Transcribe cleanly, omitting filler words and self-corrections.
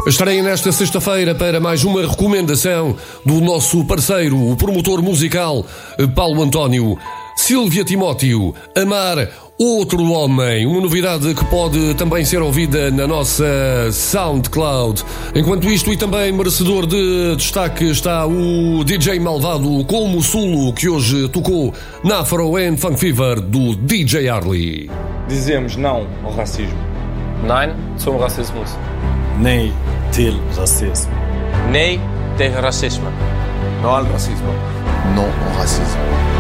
Estarei nesta sexta-feira para mais uma recomendação do nosso parceiro, o promotor musical Paulo António. Sílvia Timóteo, Amar Outro Homem, uma novidade que pode também ser ouvida na nossa SoundCloud. Enquanto isto, e também merecedor de destaque, está o DJ Malvado como Sulo, que hoje tocou na Afro and Funk Fever do DJ Harley. Dizemos não ao racismo. Nein zum Rassismus. Nee til racismo. Nee tegen racisme. No al racismo. No au racisme.